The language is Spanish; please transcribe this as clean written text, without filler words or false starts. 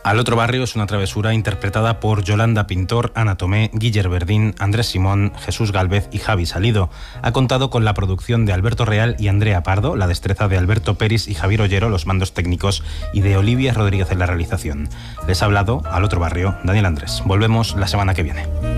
Al otro barrio es una travesura interpretada por Yolanda Pintor, Ana Tomé, Guiller Verdín, Andrés Simón, Jesús Gálvez y Javi Salido. Ha contado con la producción de Alberto Real y Andrea Pardo, la destreza de Alberto Peris y Javier Ollero, los mandos técnicos, y de Olivia Rodríguez en la realización. Les ha hablado, al otro barrio, Daniel Andrés. Volvemos la semana que viene.